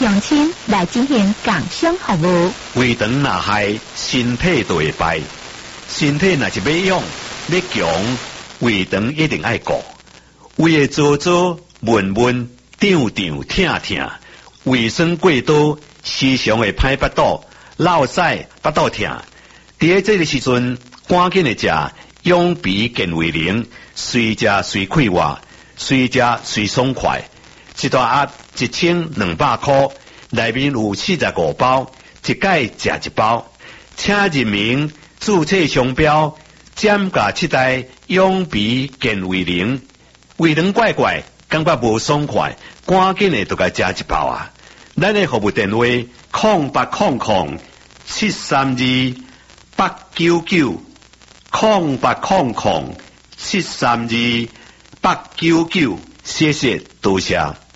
乡亲来进行工商服务。 胃肠若害，身体就会败。身体若是要勇要强，胃肠一定爱顾。胃会做做闷闷、胀胀、疼疼，胃酸过多，时常会歹腹肚、落屎、腹肚疼。伫这个时阵，赶紧的食养脾健胃灵，随食随快活，随食随爽快。一大盒1200块，内面有45包，一届食一包。请认明注册商标，减价7代养脾健胃灵。胃肠怪怪，感觉无爽快，赶紧的就该食一包啊！咱的服务电话：0800-732-899，0800-732-899，谢谢，多谢。